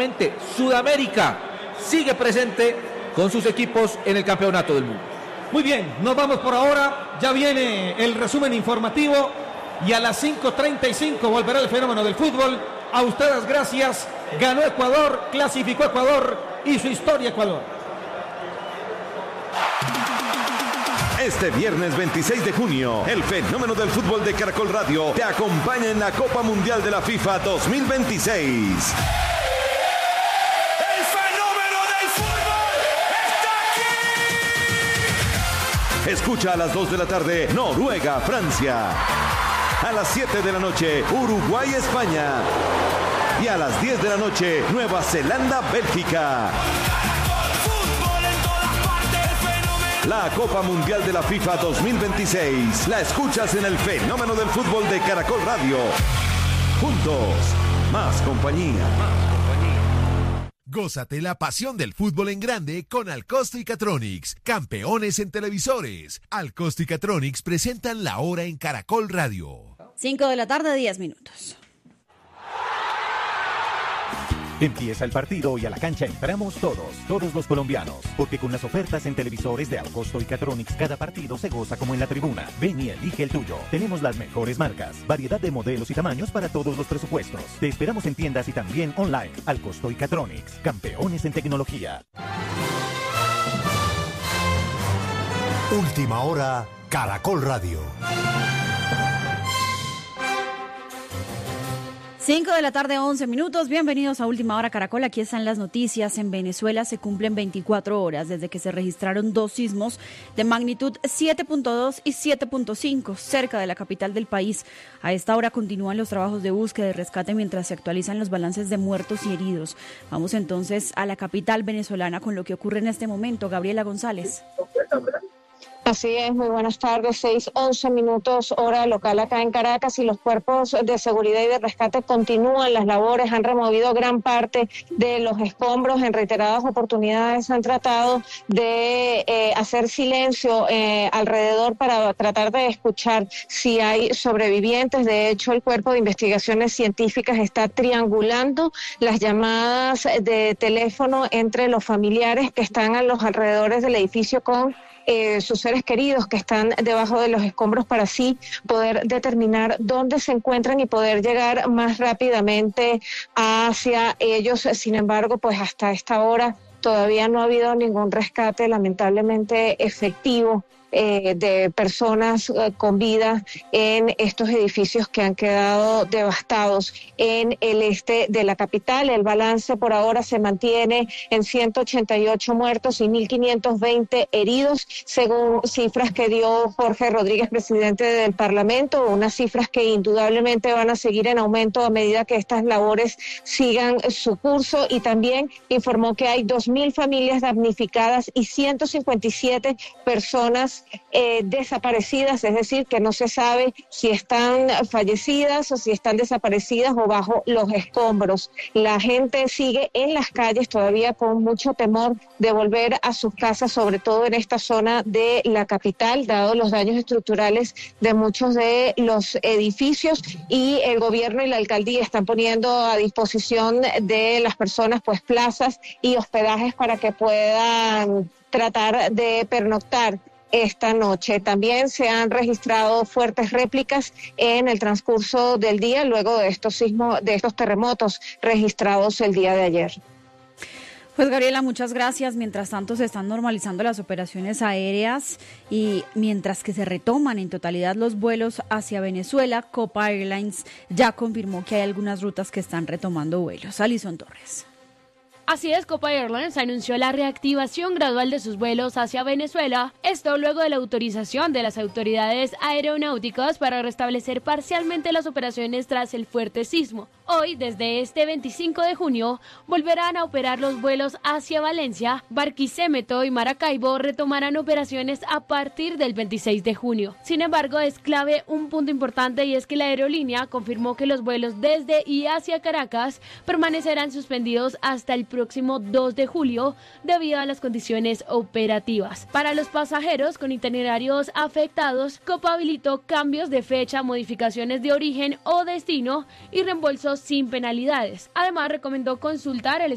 Nuevamente, Sudamérica sigue presente con sus equipos en el campeonato del mundo. Muy bien, nos vamos por ahora. Ya viene el resumen informativo y a las 5:35 volverá el fenómeno del fútbol. A ustedes gracias. Ganó Ecuador, clasificó Ecuador y su historia Ecuador. Este viernes 26 de junio, el fenómeno del fútbol de Caracol Radio te acompaña en la Copa Mundial de la FIFA 2026. Escucha a las 2 de la tarde, Noruega, Francia. A las 7 de la noche, Uruguay, España. Y a las 10 de la noche, Nueva Zelanda, Bélgica. La Copa Mundial de la FIFA 2026. La escuchas en el fenómeno del fútbol de Caracol Radio. Juntos, más compañía. Gózate la pasión del fútbol en grande con Alcosto y Catronics, campeones en televisores. Alcosto y Catronics presentan La Hora en Caracol Radio. 5 de la tarde, 10 minutos. Empieza el partido y a la cancha entramos todos los colombianos, porque con las ofertas en televisores de Alcosto y Catronics cada partido se goza como en la tribuna. Ven y elige el tuyo. Tenemos las mejores marcas, variedad de modelos y tamaños para todos los presupuestos. Te esperamos en tiendas y también online. Alcosto y Catronics, campeones en tecnología. Última hora, Caracol Radio. 5 de la tarde, 11 minutos. Bienvenidos a Última Hora Caracol. Aquí están las noticias. En Venezuela se cumplen 24 horas desde que se registraron 2 sismos de magnitud 7.2 y 7.5 cerca de la capital del país. A esta hora continúan los trabajos de búsqueda y rescate mientras se actualizan los balances de muertos y heridos. Vamos entonces a la capital venezolana con lo que ocurre en este momento. Gabriela González. Así es, muy buenas tardes, 6:11 minutos, hora local acá en Caracas, y los cuerpos de seguridad y de rescate continúan las labores, han removido gran parte de los escombros, en reiteradas oportunidades han tratado de hacer silencio alrededor para tratar de escuchar si hay sobrevivientes. De hecho, el Cuerpo de Investigaciones Científicas está triangulando las llamadas de teléfono entre los familiares que están a los alrededores del edificio con sus seres queridos que están debajo de los escombros para así poder determinar dónde se encuentran y poder llegar más rápidamente hacia ellos. Sin embargo, pues hasta esta hora todavía no ha habido ningún rescate lamentablemente efectivo de personas con vida en estos edificios que han quedado devastados en el este de la capital. El balance por ahora se mantiene en 188 muertos y 1.520 heridos, según cifras que dio Jorge Rodríguez, presidente del Parlamento, unas cifras que indudablemente van a seguir en aumento a medida que estas labores sigan su curso, y también informó que hay 2.000 familias damnificadas y 157 personas desaparecidas, es decir, que no se sabe si están fallecidas o si están desaparecidas o bajo los escombros. La gente sigue en las calles todavía con mucho temor de volver a sus casas, sobre todo en esta zona de la capital, dado los daños estructurales de muchos de los edificios, y el gobierno y la alcaldía están poniendo a disposición de las personas pues plazas y hospedajes para que puedan tratar de pernoctar esta noche. También se han registrado fuertes réplicas en el transcurso del día luego de estos terremotos registrados el día de ayer. Pues Gabriela, muchas gracias. Mientras tanto se están normalizando las operaciones aéreas y mientras que se retoman en totalidad los vuelos hacia Venezuela, Copa Airlines ya confirmó que hay algunas rutas que están retomando vuelos. Alison Torres. Así es, Copa Airlines anunció la reactivación gradual de sus vuelos hacia Venezuela, esto luego de la autorización de las autoridades aeronáuticas para restablecer parcialmente las operaciones tras el fuerte sismo. Hoy, desde este 25 de junio, volverán a operar los vuelos hacia Valencia, Barquisimeto y Maracaibo retomarán operaciones a partir del 26 de junio. Sin embargo, es clave un punto importante, y es que la aerolínea confirmó que los vuelos desde y hacia Caracas permanecerán suspendidos hasta el próximo 2 de julio debido a las condiciones operativas. Para los pasajeros con itinerarios afectados, Copa habilitó cambios de fecha, modificaciones de origen o destino y reembolsos sin penalidades. Además, recomendó consultar el